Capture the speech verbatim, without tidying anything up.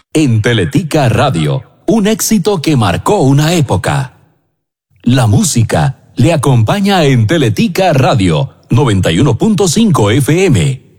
En Teletica Radio, un éxito que marcó una época. La música le acompaña en Teletica Radio noventa y uno punto cinco F M.